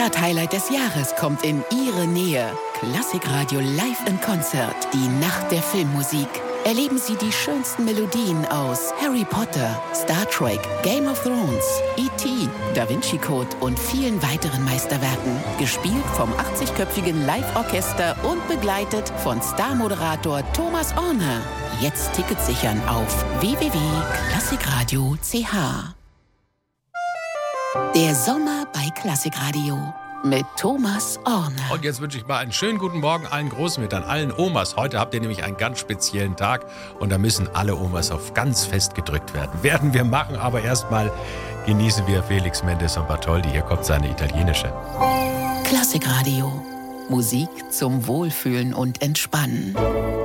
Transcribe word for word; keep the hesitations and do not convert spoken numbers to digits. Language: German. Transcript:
Highlight des Jahres kommt in Ihre Nähe. Klassikradio Live in Konzert. Die Nacht der Filmmusik. Erleben Sie die schönsten Melodien aus Harry Potter, Star Trek, Game of Thrones, E T, Da Vinci Code und vielen weiteren Meisterwerken. Gespielt vom achtzigköpfigen Live-Orchester und begleitet von Star-Moderator Thomas Orner. Jetzt Tickets sichern auf w w w punkt klassikradio punkt c h. Der Sommer bei Klassikradio mit Thomas Orner. Und jetzt wünsche ich mal einen schönen guten Morgen allen Großmüttern, allen Omas. Heute habt ihr nämlich einen ganz speziellen Tag und da müssen alle Omas auf ganz fest gedrückt werden. Werden wir machen, aber erstmal genießen wir Felix Mendes und Bartholdy. Hier kommt seine italienische. Klassikradio. Musik zum Wohlfühlen und Entspannen.